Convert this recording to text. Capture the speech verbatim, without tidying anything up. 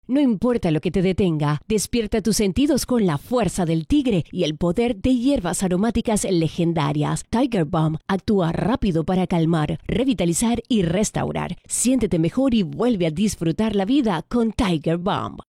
No importa lo que te detenga, despierta tus sentidos con la fuerza del tigre y el poder de hierbas aromáticas legendarias. Tiger Balm actúa rápido para calmar, revitalizar y restaurar. Siéntete mejor y vuelve a disfrutar la vida con Tiger Balm.